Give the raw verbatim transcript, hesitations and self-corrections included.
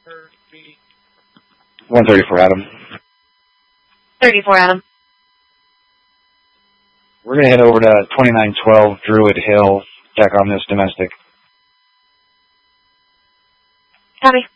one thirty-four, Adam. thirty-four, Adam. We're going to head over to twenty-nine twelve Druid Hill, check on this domestic. Copy.